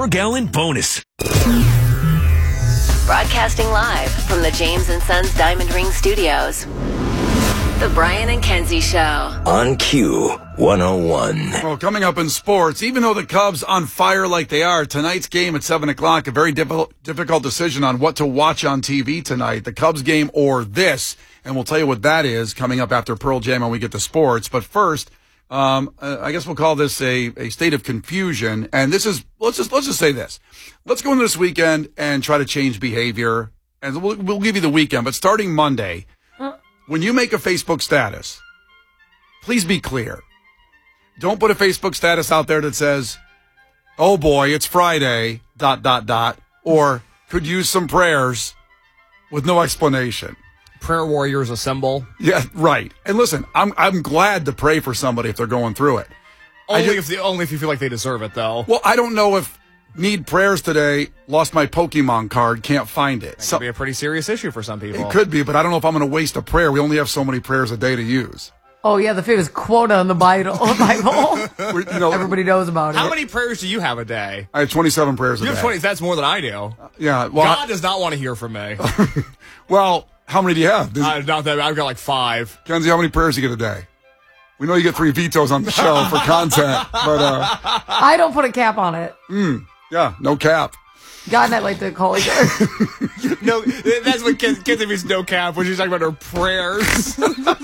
per gallon bonus. Broadcasting live from the James & Sons Diamond Ring Studios. The Brian and Kenzie Show. On Q101. Well, coming up in sports, even though the Cubs on fire like they are, tonight's game at 7 o'clock, a very difficult decision on what to watch on TV tonight. The Cubs game or this, and we'll tell you what that is coming up after Pearl Jam when we get to sports. But first, I guess we'll call this a state of confusion. And this is, let's just say this. Let's go into this weekend and try to change behavior. And we'll give you the weekend, but starting Monday, when you make a Facebook status, please be clear. Don't put a Facebook status out there that says, oh boy, it's Friday, ... or could use some prayers with no explanation. Prayer warriors assemble. Yeah, right. And listen, I'm glad to pray for somebody if they're going through it. Only if you feel like they deserve it, though. Well, I don't know if need prayers today, lost my Pokemon card, can't find it. That could be a pretty serious issue for some people. It could be, but I don't know if I'm going to waste a prayer. We only have so many prayers a day to use. Oh, yeah, the famous quota on the Bible. Everybody knows about it. How many prayers do you have a day? I have 27 prayers a day. You have 20. That's more than I do. Yeah. Well, God does not want to hear from me. Well, how many do you have? Not that. I've got like 5. Kenzie, how many prayers do you get a day? We know you get 3 vetoes on the show for content, but I don't put a cap on it. Yeah, no cap. God and I like to call each other. No, that's what Kenzie means, no cap, when she's talking about her prayers.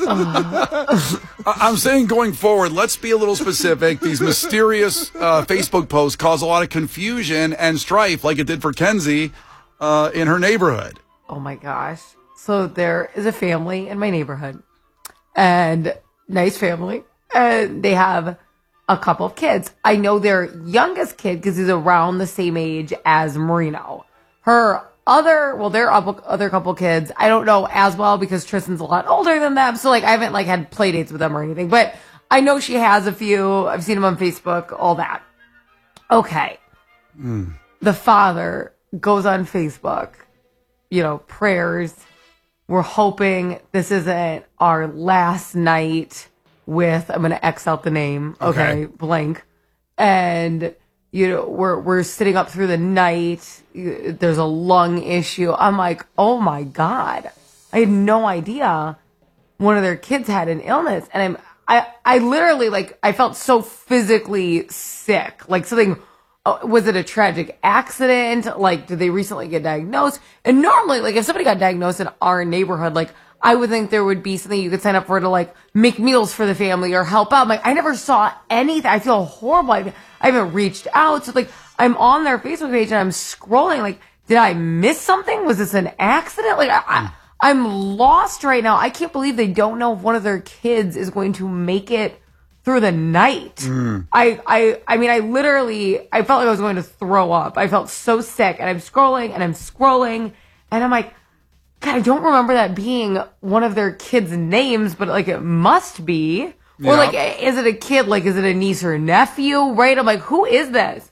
I'm saying going forward, let's be a little specific. These mysterious Facebook posts cause a lot of confusion and strife, like it did for Kenzie in her neighborhood. Oh, my gosh. So there is a family in my neighborhood, and nice family, and they have a couple of kids. I know their youngest kid because he's around the same age as Marino. Their other couple kids, I don't know as well because Tristan's a lot older than them. So I haven't had play dates with them or anything, but I know she has a few. I've seen them on Facebook, all that. Okay. The father goes on Facebook, prayers. We're hoping this isn't our last night with, I'm going to X out the name. Okay. Blank. And, we're sitting up through the night. There's a lung issue. I'm like, oh my God. I had no idea one of their kids had an illness. And I literally, I felt so physically sick. Something, was it a tragic accident? Did they recently get diagnosed? And normally, if somebody got diagnosed in our neighborhood, I would think there would be something you could sign up for to make meals for the family or help out. I never saw anything. I feel horrible. I haven't reached out. So I'm on their Facebook page and I'm scrolling. Did I miss something? Was this an accident? I'm lost right now. I can't believe they don't know if one of their kids is going to make it through the night. I felt like I was going to throw up. I felt so sick, and I'm scrolling and I'm like, God, I don't remember that being one of their kids' names, but it must be. Yeah. Or is it a kid? Is it a niece or nephew? Right? I'm like, who is this?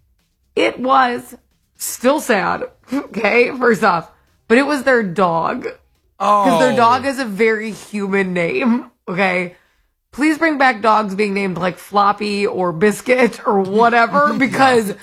It was still sad. Okay, first off, but it was their dog. Because their dog is a very human name. Okay. Please bring back dogs being named Floppy or Biscuit or whatever, because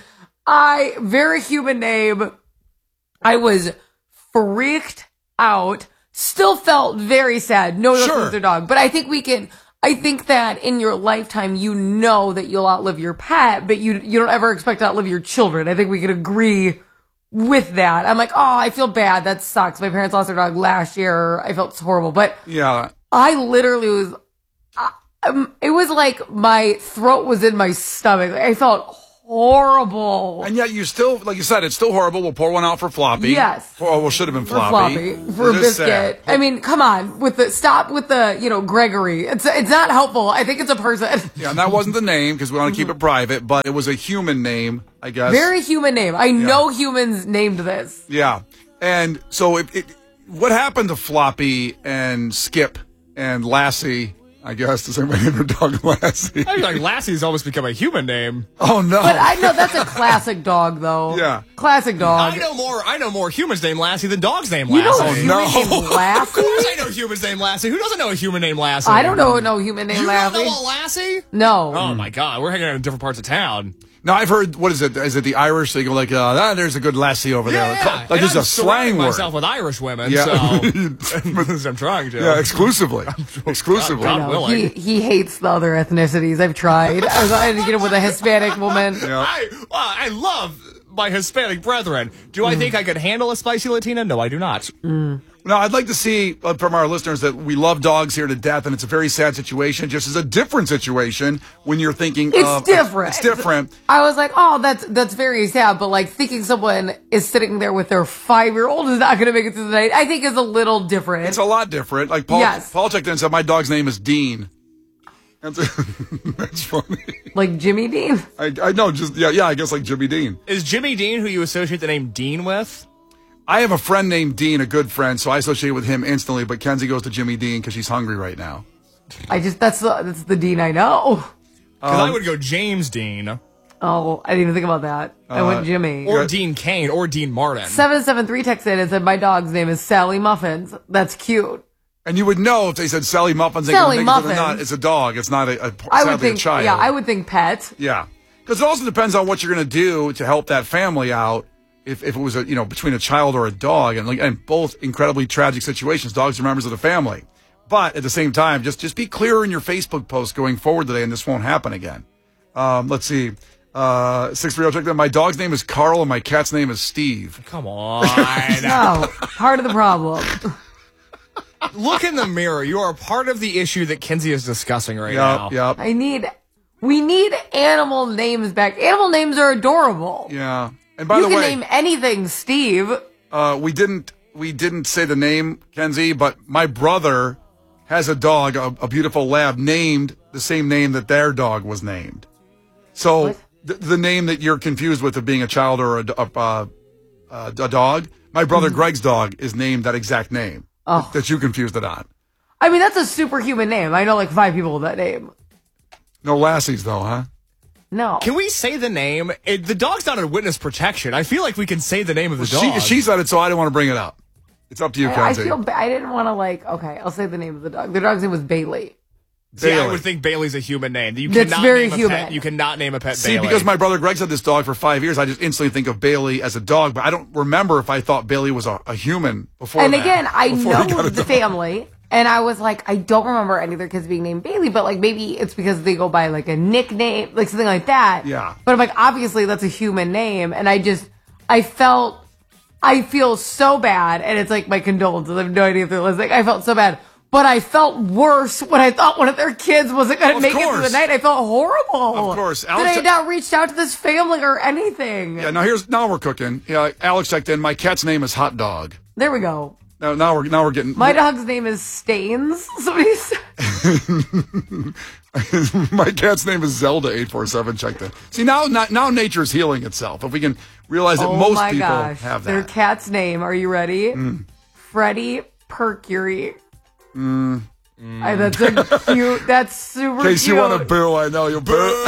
very human name. I was freaked out, still felt very sad. No, sure. Their dog. But I think that in your lifetime, that you'll outlive your pet, but you don't ever expect to outlive your children. I think we can agree with that. I'm like, I feel bad. That sucks. My parents lost their dog last year. I felt horrible. But yeah, I literally was, it was like my throat was in my stomach. I felt horrible. And yet you still, like you said, it's still horrible. We'll pour one out for Floppy. Yes. Should have been Floppy. For Biscuit. I mean, come on. Stop with the, Gregory. It's not helpful. I think it's a person. Yeah, and that wasn't the name because we want to keep it private, but it was a human name, I guess. Very human name. I know humans named this. Yeah. And so what happened to Floppy and Skip and Lassie I guess. Does anybody name their dog Lassie? I feel like Lassie's almost become a human name. Oh, no. But I know that's a classic dog, though. Yeah. Classic dog. I know more humans named Lassie than dogs named You know Lassie. a human no. named Lassie? Of course I know humans named Lassie. Who doesn't know a human named Lassie? I don't know no human named You Lassie. don't know a Lassie? No. Oh, my God. We're hanging out in different parts of town. No, I've heard, what is it? Is it the Irish? They go like, there's a good lassie over there. Like, And there's I'm a slang surrounding word. myself with Irish women, Yeah. so I'm trying to. Yeah, exclusively. Exclusively. God No, willing. he hates the other ethnicities. I've tried. I had to get him with a Hispanic woman. Yeah. I love my Hispanic brethren. Do I think I could handle a spicy Latina? No, I do not. No, I'd like to see from our listeners that we love dogs here to death, and it's a very sad situation. Just as a different situation when you're thinking It's different. It's different. I was like, oh, that's very sad. But like thinking someone is sitting there with their 5-year-old is not going to make it through the night, I think is a little different. It's a lot different. Like Paul, Yes. Paul checked in and said, my dog's name is Dean. That's, that's funny. Like Jimmy Dean. I know, just, yeah, I guess like Jimmy Dean. Is Jimmy Dean who you associate the name Dean with? I have a friend named Dean, a good friend, so I associate with him instantly, but Kenzie goes to Jimmy Dean because she's hungry right now. That's the Dean I know. Because I would go James Dean. Oh, I didn't even think about that. I went Jimmy. Or Dean Kane. Or Dean Martin. 773 texted and said, my dog's name is Sally Muffins. That's cute. And you would know if they said Sally Muffins, they Sally could think Muffins. not. It's a dog. It's not I sadly would think, a child. yeah, I would think pet. Yeah. Because it also depends on what you're going to do to help that family out. If it was between a child or a dog, and both incredibly tragic situations, dogs are members of the family. But at the same time, just be clear in your Facebook post going forward today, and this won't happen again. Let's see. 630 check that. My dog's name is Carl, and my cat's name is Steve. Come on. No, part of the problem. Look in the mirror. You are part of the issue that Kenzie is discussing right now. Yep. We need animal names back. Animal names are adorable. Yeah. And by You the can way, name anything Steve. we didn't say the name, Kenzie, but my brother has a dog, a beautiful lab, named the same name that their dog was named. So What? the name that you're confused with of being a child or a dog, my brother Greg's dog is named that exact name that you confused it on. I mean, that's a superhuman name. I know like 5 people with that name. No Lassies, though, huh? No. Can we say the name? The dog's not in witness protection. I feel like we can say the name of the dog. She said it, so I didn't want to bring it up. It's up to you, I Kenzie. feel I didn't want to okay, I'll say the name of the dog. The dog's name was Bailey. See, I Bailey. would think Bailey's a human name. You That's cannot very name human. A pet. You cannot name a pet See, Bailey. because my brother Greg's had this dog for 5 years, I just instantly think of Bailey as a dog, but I don't remember if I thought Bailey was a human before And that, again, I before he got know a the dog. family, and I was like, I don't remember any of their kids being named Bailey, but like maybe it's because they go by like a nickname, like something like that. Yeah. But I'm like, obviously that's a human name, and I feel so bad, and it's like my condolences. I have no idea if they're listening. I felt so bad. But I felt worse when I thought one of their kids wasn't going to Of make it through course. the night. I felt horrible. Of course. That I had not reached out to this family or anything. Yeah, now we're cooking. Yeah, Alex checked in. My cat's name is Hot Dog. There we go. Now we're getting My dog's name is Stains. Somebody said. My cat's name is Zelda847 checked in. See, now nature's healing itself. If we can realize that Oh most my people gosh. have Their that. cat's name, are you ready? Freddie Percury. That's a cute, that's super In case cute. you want to boo, I know you'll boo.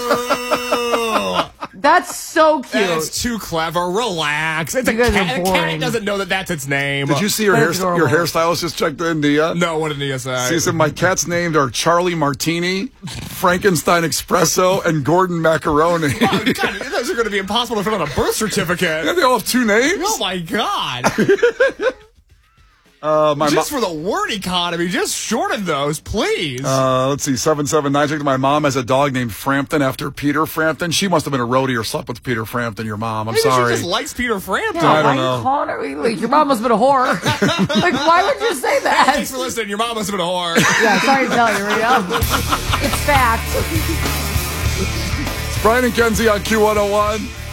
That's so cute. That's too clever. Relax. It's You guys a are cat. The boring. cat doesn't know that that's its name. Did you see your That's adorable. hairstylist just checked in, Nia? No, what did Nia say? She said my cats named are Charlie Martini, Frankenstein Espresso, and Gordon Macaroni. Oh, God, those are going to be impossible to put on a birth certificate. Yeah, they all have 2 names. Oh, my God. Just for the word economy, just shorten those, please. Let's see, 779. My mom has a dog named Frampton after Peter Frampton. She must have been a roadie or slept with Peter Frampton, your mom. I'm Maybe sorry. she just likes Peter Frampton. Yeah, I don't why know. you calling her? Like, your mom must have been a whore. Like, why would you say that? Thanks for listening. Your mom must have been a whore. Yeah, sorry to tell you, Rita. It's fact. Brian and Kenzie on Q101.